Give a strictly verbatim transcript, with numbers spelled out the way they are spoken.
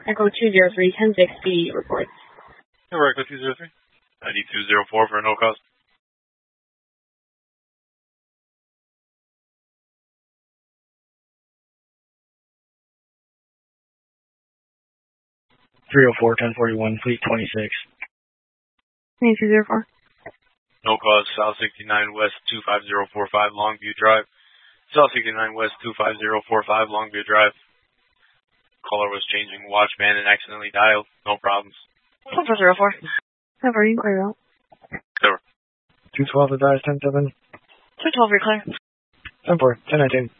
Echo two zero three, ten sixty reports. Number Echo two zero three. ninety-two zero four for no cause. three oh four, ten forty-one, Fleet twenty-six. ninety-two zero four. No cause, South sixty-nine West two five zero four five, Longview Drive. South sixty-nine West two five zero four five, Longview Drive. Caller was changing watchband and accidentally dialed. No problems. four zero four. How are you? Clear out. Clear. two twelve advised, ten seven. two twelve, you're clear. ten four, ten nineteen.